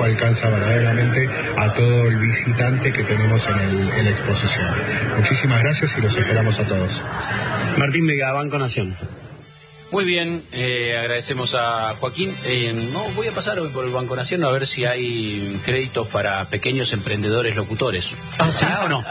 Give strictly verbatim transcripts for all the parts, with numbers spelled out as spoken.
alcanza verdaderamente a todo el visitante que tenemos en, el, en la exposición. Muchísimas gracias y los esperamos a todos. Martín Vega, Banco Nación. Muy bien, eh, agradecemos a Joaquín. Eh, no, voy a pasar hoy por el Banco Nación a ver si hay créditos para pequeños emprendedores locutores. ¿Ah, sí? ¿Ah, o no?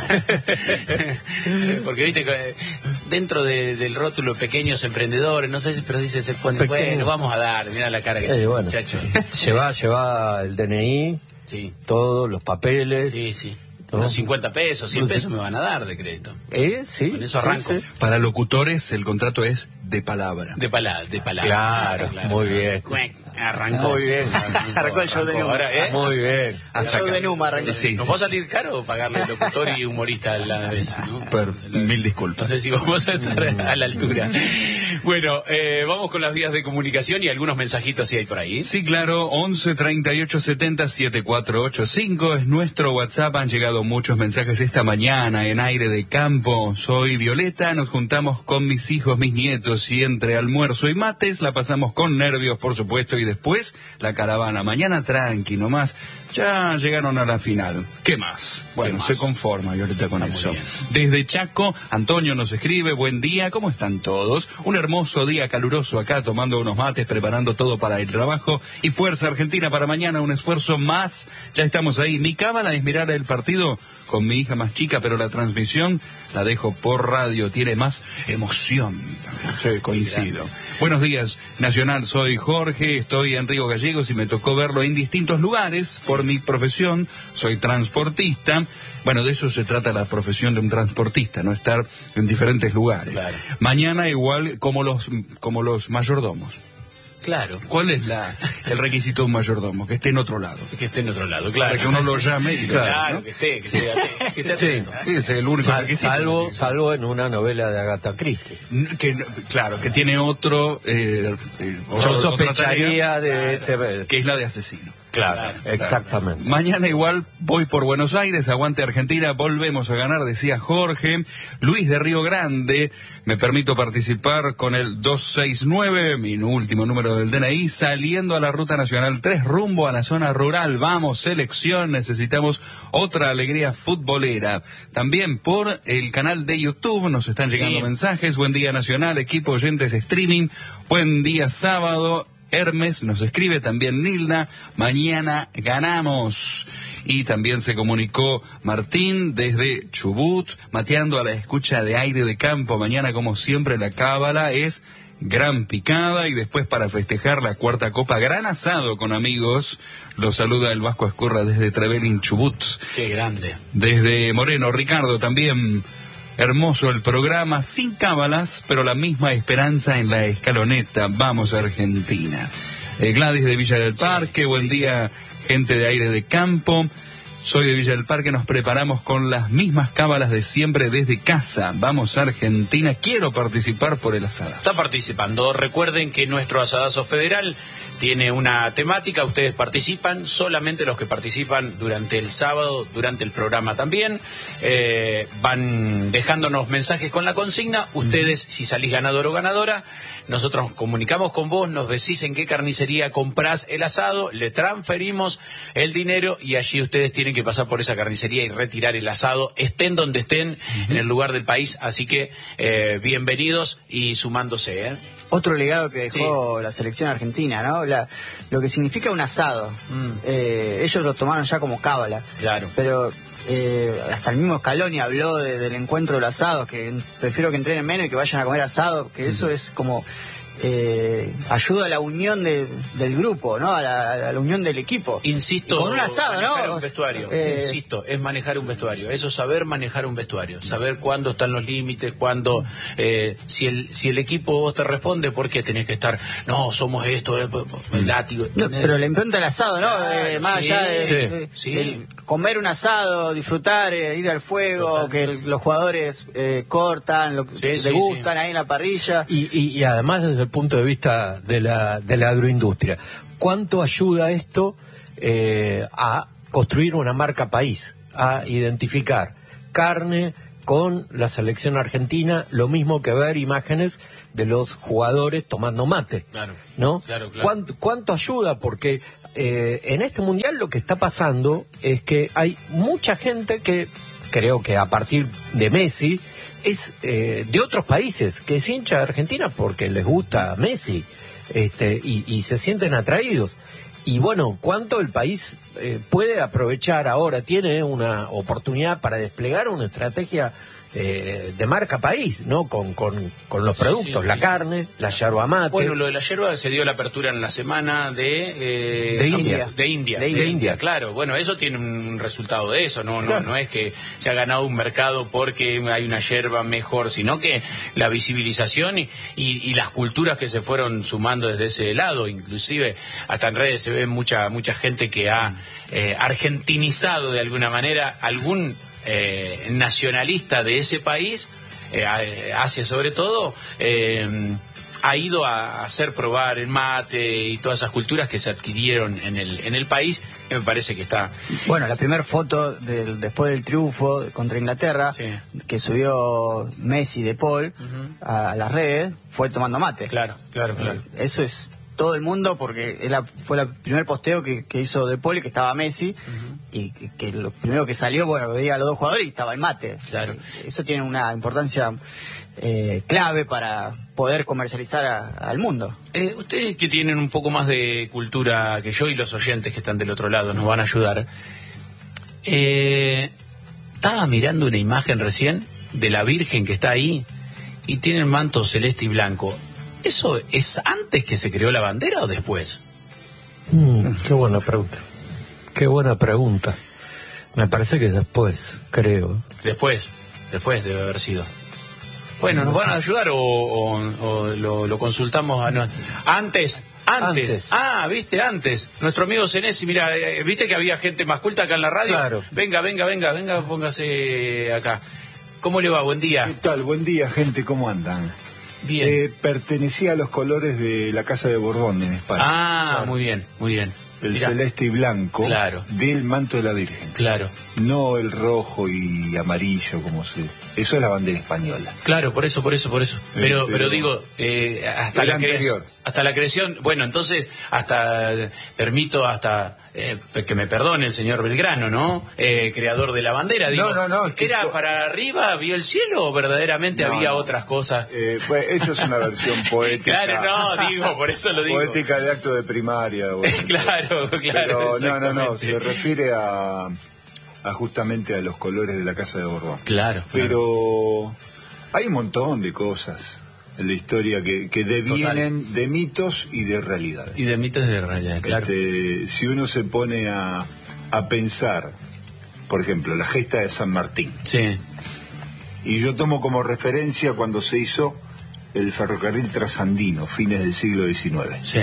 Porque viste que dentro de, del rótulo pequeños emprendedores, no sé si, pero dice, se pone, bueno, vamos a dar, mira la cara que eh, tiene bueno. muchacho. Lleva, lleva el D N I, sí. todos los papeles. Sí, sí. ¿No? Unos cincuenta pesos, cien pesos me van a dar de crédito. ¿Eh? Sí. Con eso arranco. Sí, sí. Para locutores el contrato es de palabra. De palabra, de palabra. Claro, claro, muy bien. Arrancó. Muy bien. Arrancó el show de Numa. Ahora, ¿eh? Muy bien. El show de Numa arrancó. Sí, ¿Nos sí. va a salir caro pagarle locutor y humorista a la vez? ¿No? Per, mil disculpas. No sé si vamos a estar a la altura. Bueno, eh, vamos con las vías de comunicación y algunos mensajitos si hay por ahí. Sí, claro, once treinta y ocho setenta setenta y cuatro ochenta y cinco es nuestro WhatsApp. Han llegado muchos mensajes esta mañana en Aire de Campo. Soy Violeta, nos juntamos con mis hijos, mis nietos y entre almuerzo y mates la pasamos con nervios, por supuesto, y después la caravana. Mañana tranqui nomás. Ya llegaron a la final. ¿Qué más? Bueno, más? se conforma Violeta con Está eso. muy bien. Desde Chaco, Antonio nos escribe, buen día, ¿cómo están todos? Un hermoso día caluroso acá, tomando unos mates, preparando todo para el trabajo. Y fuerza Argentina para mañana, un esfuerzo más. Ya estamos ahí. Mi cábala es mirar el partido con mi hija más chica, pero la transmisión la dejo por radio, tiene más emoción. Sí, coincido. Buenos días, Nacional, soy Jorge, estoy en Río Gallegos y me tocó verlo en distintos lugares por mi profesión, soy transportista. Bueno, de eso se trata la profesión de un transportista, no estar en diferentes lugares. Claro. Mañana igual como los como los mayordomos. Claro. ¿Cuál es la el requisito de un mayordomo? Que esté en otro lado. Que esté en otro lado, claro. Para que uno lo llame y claro, claro, ¿no? que esté, que esté, que esté Sí. atento. Ese es el único Sal- requisito. salvo, salvo en una novela de Agatha Christie. Que, claro, que tiene otro... Eh, eh, Yo otra sospecharía tarea, de Claro. ese... que es la de asesino. Claro, Claro, exactamente. Mañana igual voy por Buenos Aires, aguante Argentina, volvemos a ganar, decía Jorge. Luis de Río Grande, me permito participar con el dos seis nueve, mi último número del D N I, saliendo a la Ruta Nacional tres rumbo a la zona rural. Vamos, selección, necesitamos otra alegría futbolera. También por el canal de YouTube nos están llegando Sí. mensajes. Buen día Nacional, equipo oyentes streaming. Buen día sábado. Hermes nos escribe, también Nilda, mañana ganamos. Y también se comunicó Martín desde Chubut, mateando a la escucha de Aire de Campo. Mañana, como siempre, la cábala es gran picada y después para festejar la cuarta copa, gran asado con amigos. Lo saluda el Vasco Escurra desde Trevelin, Chubut. Qué grande. Desde Moreno, Ricardo también. Hermoso el programa, sin cábalas, pero la misma esperanza en la escaloneta. Vamos a Argentina. Eh, Gladys de Villa del Parque, Sí, buen sí, día, gente de Aire de Campo. Soy de Villa del Parque, nos preparamos con las mismas cábalas de siempre desde casa. Vamos a Argentina, quiero participar por el asado. Está participando. Recuerden que nuestro asadazo federal tiene una temática, ustedes participan, solamente los que participan durante el sábado, durante el programa también, eh, van dejándonos mensajes con la consigna, ustedes si salís ganador o ganadora, nosotros nos comunicamos con vos, nos decís en qué carnicería comprás el asado, le transferimos el dinero y allí ustedes tienen que pasar por esa carnicería y retirar el asado, estén donde estén, uh-huh. en el lugar del país, así que eh, bienvenidos y sumándose, ¿eh? Otro legado que dejó Sí. la selección argentina, ¿no? La, lo que significa un asado. Mm. Eh, ellos lo tomaron ya como cábala. Claro. Pero eh, hasta el mismo Scaloni habló de, del encuentro del asado, que prefiero que entrenen menos y que vayan a comer asado, que eso es como... Eh, ayuda a la unión de, del grupo, ¿no? A la, a la unión del equipo. Insisto, con un asado, manejar ¿no? un vestuario. Eh, Insisto, es manejar un vestuario. Eso es saber manejar un vestuario. Saber cuándo están los límites, cuándo... Eh, si el si el equipo vos te responde, ¿por qué tenés que estar? No, somos esto, eh, el látigo. No, pero le impronta el asado, ¿no? Claro, eh, más sí, allá de, sí, de- sí. del comer un asado, disfrutar, eh, ir al fuego, Total. que el- los jugadores eh, cortan, lo, Sí, le sí, gustan ahí en la parrilla. Y, y, y además desde el punto de vista de la, de la agroindustria, ¿cuánto ayuda esto eh, a construir una marca país, a identificar carne con la selección argentina, lo mismo que ver imágenes de los jugadores tomando mate? Claro, ¿no? claro, claro. ¿Cuánto, cuánto ayuda? Porque eh, en este mundial lo que está pasando es que hay mucha gente que, creo que a partir de Messi, es eh, de otros países, que es hincha de Argentina porque les gusta Messi, este, y, y se sienten atraídos. Y bueno, ¿cuánto el país eh, puede aprovechar ahora? Tiene una oportunidad para desplegar una estrategia eh, de marca país, ¿no? Con, con, con los Sí, productos, sí, la sí. carne, la yerba mate. Bueno, lo de la yerba se dio la apertura en la semana de... eh, De India. De India. De De India. claro. Bueno, eso tiene un resultado de eso, no, Claro. no, no es que se ha ganado un mercado porque hay una yerba mejor, sino que la visibilización y, y, y las culturas que se fueron sumando desde ese lado, inclusive hasta en redes se ve mucha, mucha gente que ha eh, argentinizado de alguna manera algún eh, nacionalista de ese país, eh, Asia sobre todo, eh, ha ido a hacer probar el mate y todas esas culturas que se adquirieron en el en el país, que me parece que está... Bueno, la primera foto del, después del triunfo contra Inglaterra, Sí. que subió Messi de Paul Ujú. a las redes, fue tomando mate. Claro, claro, claro. Eso es todo el mundo, porque es la- fue el primer posteo que, que hizo de Paul, que estaba Messi, y que, que lo primero que salió, bueno, veía a los dos jugadores y estaba el mate. Claro. Eh, Eso tiene una importancia eh, clave para poder comercializar a- al mundo. Eh, ustedes que tienen un poco más de cultura que yo y los oyentes que están del otro lado nos van a ayudar. Eh, estaba mirando una imagen recién de la Virgen que está ahí y tiene el manto celeste y blanco. ¿Eso es antes que se creó la bandera o después? Mm, qué buena pregunta. Qué buena pregunta. Me parece que después, creo. Después, después debe haber sido. Bueno, ¿nos van a ayudar o, o- o lo, lo consultamos a no- antes? Antes. Antes. Ah, viste, antes. Nuestro amigo Senesi, mira, eh, viste que había gente más culta acá en la radio. Claro. Venga, venga, venga, venga, póngase acá. ¿Cómo le va? Buen ¿Qué día. tal? Buen día, gente, ¿cómo andan? Bien. Eh, pertenecía a los colores de la Casa de Borbón en España. ah, claro. muy bien, muy bien. el Mirá, celeste y blanco Claro. del manto de la Virgen. Claro. No el rojo y amarillo, como se... Eso es la bandera española. Claro, por eso, por eso, por eso. Pero, Eh, pero pero- digo, eh, hasta El la anterior. creación, hasta la creación, bueno, entonces, hasta, eh, permito hasta, eh, que me perdone el señor Belgrano, ¿no? Eh, creador de la bandera, digo. No, no, no, es que ¿Era yo- para arriba, vio el cielo, o verdaderamente No, había no. otras cosas? Eh, pues, eso es una versión poética. Claro, no, digo, por eso lo digo. Poética de acto de primaria. bueno. Claro, claro, Pero no, no, no, exactamente. se refiere a, a justamente a los colores de la Casa de Borbón. Claro, claro. Pero hay un montón de cosas en la historia que, que devienen de mitos y de realidades. Y de mitos de realidad, claro. Este, si uno se pone a, a pensar, por ejemplo, la gesta de San Martín, Sí, y yo tomo como referencia cuando se hizo el ferrocarril trasandino, fines del siglo diecinueve, sí.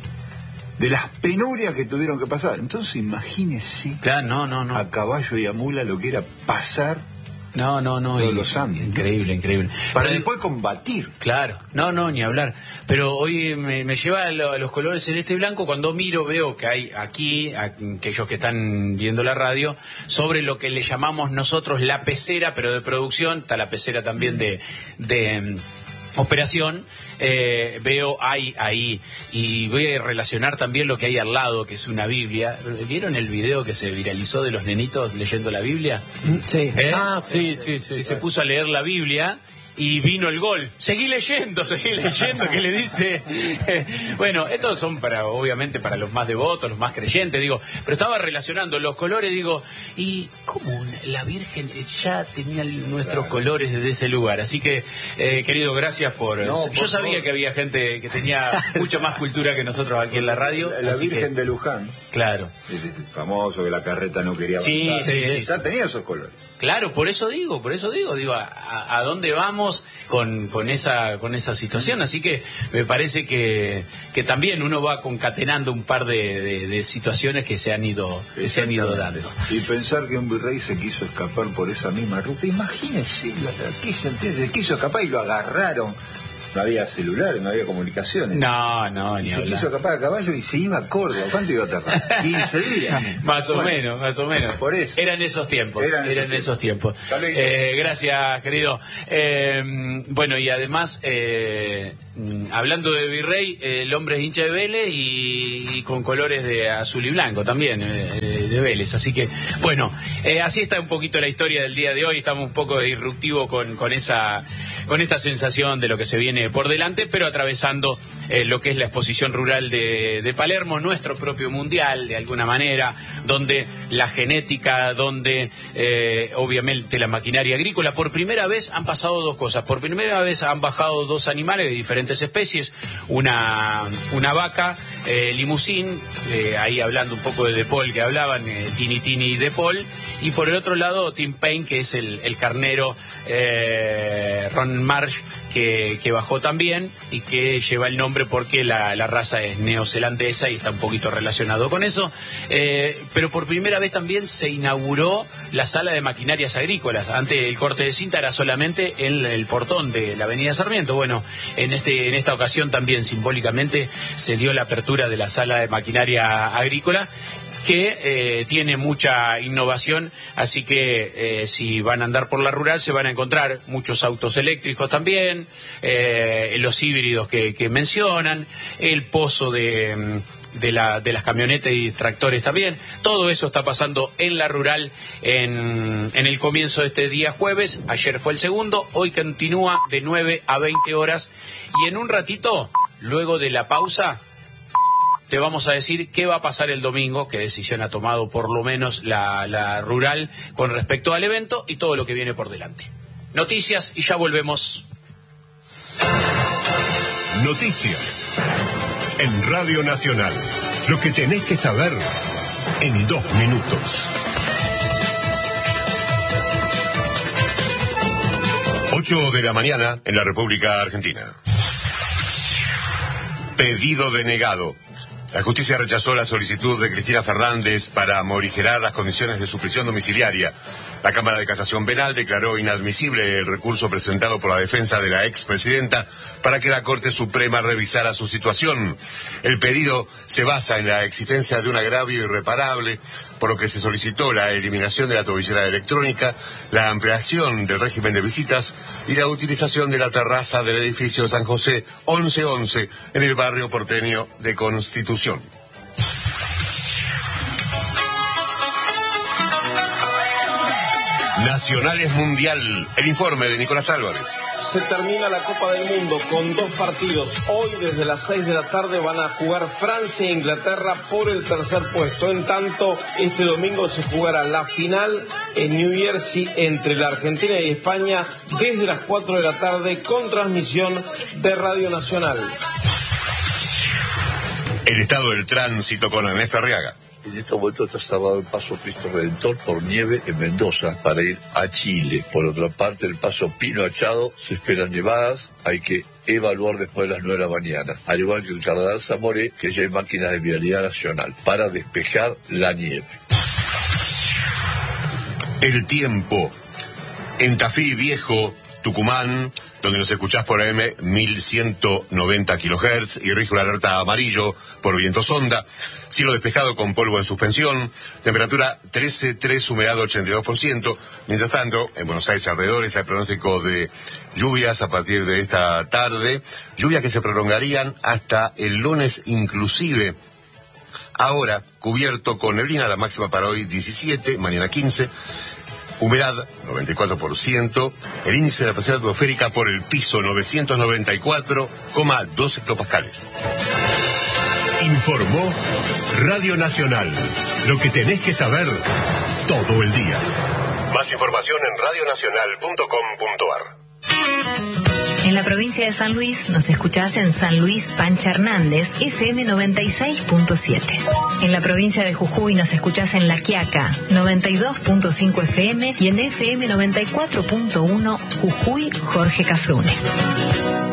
de las penurias que tuvieron que pasar. Entonces imagínese Claro, no, no, no. a caballo y a mula lo que era pasar No, no, no. todos y- los Andes, ¿no? Increíble, increíble. para Pero- después combatir. Claro, no, no, ni hablar. Pero hoy me, me lleva a, lo- a los colores celeste y blanco. Cuando miro, veo que hay aquí, a- aquellos que están viendo la radio, sobre lo que le llamamos nosotros la pecera, pero de producción, está la pecera también de, de mm, operación. Eh, veo hay ahí, y voy a relacionar también lo que hay al lado, que es una Biblia. ¿Vieron el video que se viralizó de los nenitos leyendo la Biblia? Sí. ¿Eh? Ah, sí, sí, sí. Y se puso a leer la Biblia y vino el gol. Seguí leyendo, seguí leyendo, que le dice. Bueno, estos son para, obviamente, para los más devotos, los más creyentes, digo. Pero estaba relacionando los colores, digo, ¿y cómo una- la Virgen ya tenía el- nuestros colores desde ese lugar? Así que, eh, querido, gracias por. No, por Yo sabía favor. que había gente que tenía mucha más cultura que nosotros aquí en la radio. La, la así Virgen que, de Luján, claro. es el famoso que la carreta no quería avanzar. Sí, sí, sí, Ya sí. tenía esos colores. Claro, por eso digo, por eso digo, digo, a, a- a dónde vamos con, con esa con esa situación. Así que me parece que, que también uno va concatenando un par de, de- de situaciones que se han ido que se han ido dando. Y pensar que un virrey se quiso escapar por esa misma ruta, imagínense, la, la quiso, se quiso escapar y lo agarraron. No había celulares, no había comunicaciones. No, no, Y ni se hablar. quiso escapar a caballo y se iba a Córdoba. ¿Cuánto iba a tardar? quince días. Más o Bueno, menos, más o menos. Por eso. Eran esos tiempos. Eran Eran, esos esos tiempos. Hasta luego. Eh, gracias, querido. Eh, bueno, y además, eh, hablando de Virrey, eh, el hombre es hincha de Vélez y, y con colores de azul y blanco también, eh, de Vélez. Así que, bueno, eh, así está un poquito la historia del día de hoy. Estamos un poco disruptivos con, con esa con esta sensación de lo que se viene por delante, pero atravesando eh, lo que es la exposición rural de, de Palermo, nuestro propio mundial, de alguna manera, donde la genética, donde eh, obviamente la maquinaria agrícola, por primera vez han pasado dos cosas. Por primera vez han bajado dos animales de diferentes especies, una, una vaca, eh, limusín, eh, ahí hablando un poco de De Paul que hablaban, eh, Tini Tini De Paul, y por el otro lado Tim Payne, que es el, el carnero eh, Ron Marsh, que, que bajó también y que lleva el nombre porque la, la raza es neozelandesa y está un poquito relacionado con eso, eh, pero por primera vez también se inauguró la sala de maquinarias agrícolas. Antes el corte de cinta era solamente en el portón de la avenida Sarmiento. Bueno, en este en esta ocasión también simbólicamente se dio la apertura de la sala de maquinaria agrícola, que eh, tiene mucha innovación, así que eh, si van a andar por la rural se van a encontrar muchos autos eléctricos también, eh, los híbridos que, que mencionan, el pozo de, de, la, de las camionetas y tractores también. Todo eso está pasando en la rural en, en el comienzo de este día jueves. Ayer fue el segundo, hoy continúa de nueve a veinte horas, y en un ratito, luego de la pausa, te vamos a decir qué va a pasar el domingo, qué decisión ha tomado por lo menos la, la rural con respecto al evento y todo lo que viene por delante. Noticias y ya volvemos. Noticias en Radio Nacional. Lo que tenés que saber en dos minutos. Ocho de la mañana en la República Argentina. Pedido denegado. La justicia rechazó la solicitud de Cristina Fernández para morigerar las condiciones de su prisión domiciliaria. La Cámara de Casación Penal declaró inadmisible el recurso presentado por la defensa de la expresidenta para que la Corte Suprema revisara su situación. El pedido se basa en la existencia de un agravio irreparable, por lo que se solicitó la eliminación de la tobillera electrónica, la ampliación del régimen de visitas y la utilización de la terraza del edificio San José once once en el barrio porteño de Constitución. Nacionales Mundial, el informe de Nicolás Álvarez. Se termina la Copa del Mundo con dos partidos. Hoy desde las seis de la tarde van a jugar Francia e Inglaterra por el tercer puesto. En tanto, este domingo se jugará la final en New Jersey entre la Argentina y España desde las cuatro de la tarde con transmisión de Radio Nacional. El estado del tránsito con Ernesto Arriaga. En este momento está cerrado el paso Cristo Redentor por nieve en Mendoza para ir a Chile. Por otra parte, el paso Pino Achado se esperan nevadas, hay que evaluar después de las nueve de la mañana. Al igual que el Cardenal Zamoré, que ya hay máquinas de vialidad nacional para despejar la nieve. El tiempo. En Tafí Viejo, Tucumán, donde nos escuchás por A M mil ciento noventa kilohertz y rige una alerta amarillo por viento sonda. Cielo despejado con polvo en suspensión, temperatura trece punto tres, humedad ochenta y dos por ciento. Mientras tanto, en Buenos Aires alrededores hay pronóstico de lluvias a partir de esta tarde, lluvias que se prolongarían hasta el lunes inclusive. Ahora, cubierto con neblina, la máxima para hoy diecisiete, mañana quince. Humedad, noventa y cuatro por ciento. El índice de la presión atmosférica por el piso, novecientos noventa y cuatro coma dos hectopascales. Informó Radio Nacional. Lo que tenés que saber todo el día. Más información en radio nacional punto com punto ar. En la provincia de San Luis nos escuchás en San Luis Pancha Hernández, F M noventa y seis punto siete. En la provincia de Jujuy nos escuchás en La Quiaca, noventa y dos punto cinco F M y en F M noventa y cuatro punto uno Jujuy Jorge Cafrune.